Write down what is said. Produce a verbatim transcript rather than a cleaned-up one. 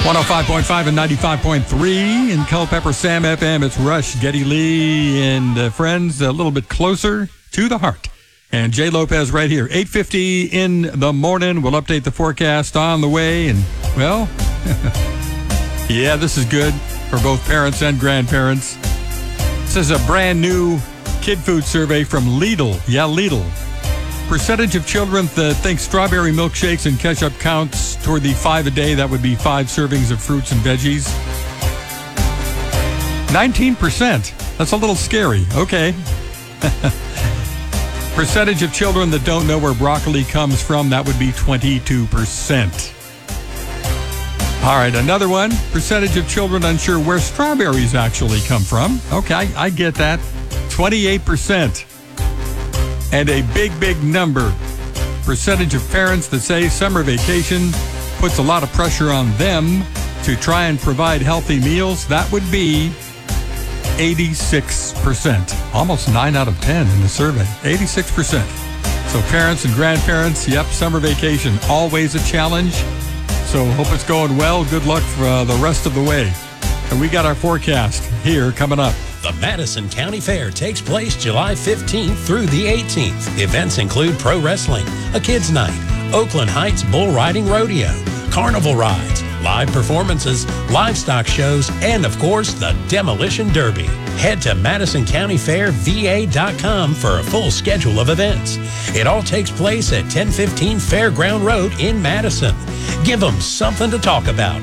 one oh five point five and ninety-five point three in Culpeper Sam F M. It's Rush, Geddy Lee, and uh, friends a little bit closer to the heart. And Jay Lopez right here. eight fifty in the morning. We'll update the forecast on the way. And, well, yeah, this is good for both parents and grandparents. This is a brand new kid food survey from Lidl. Yeah, Lidl. Percentage of children that think strawberry milkshakes and ketchup counts toward the five a day. That would be five servings of fruits and veggies. nineteen percent. That's a little scary. Okay. Percentage of children that don't know where broccoli comes from. That would be twenty-two percent. All right, another one. Percentage of children unsure where strawberries actually come from. Okay, I, I get that. twenty-eight percent. And a big, big number. Percentage of parents that say summer vacation puts a lot of pressure on them to try and provide healthy meals. That would be eighty-six percent. Almost nine out of ten in the survey. eighty-six percent. So parents and grandparents, yep, summer vacation, always a challenge. So hope it's going well. Good luck for uh, the rest of the way. And we got our forecast here coming up. The Madison County Fair takes place July fifteenth through the eighteenth. Events include pro wrestling, a kids' night, Oakland Heights Bull Riding Rodeo, carnival rides, live performances, livestock shows, and of course, the Demolition Derby. Head to Madison County Fair V A dot com for a full schedule of events. It all takes place at ten fifteen Fairground Road in Madison. Give them something to talk about